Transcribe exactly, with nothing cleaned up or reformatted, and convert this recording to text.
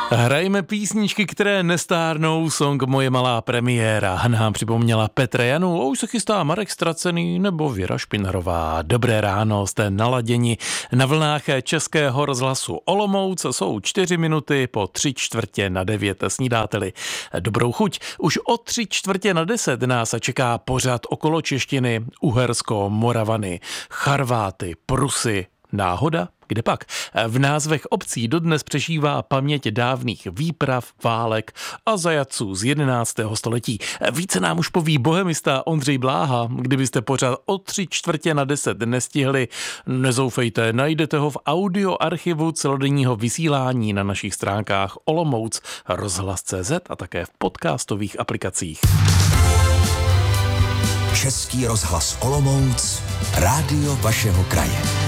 Hrajme písničky, které nestárnou, song Moje malá premiéra. Nám připomněla Petra Janu, už se chystá Marek Stracený nebo Věra Špinarová. Dobré ráno, jste naladěni na vlnách Českého rozhlasu Olomouc, jsou čtyři minuty po tři čtvrtě na devět, snídáte-li dobrou chuť. Už o tři čtvrtě na deset nás čeká pořad okolo češtiny, Uhersko, Moravany, Charváty, Prusy. Náhoda? Kde pak? V názvech obcí dodnes přežívá paměť dávných výprav, válek a zajatců z jedenáctého století. Více nám už poví bohemista Ondřej Bláha. Kdybyste pořád o tři čtvrtě na deset nestihli, nezoufejte, najdete ho v audioarchivu celodenního vysílání na našich stránkách Olomouc, rozhlas tečka cé zet a také v podcastových aplikacích. Český rozhlas Olomouc, rádio vašeho kraje.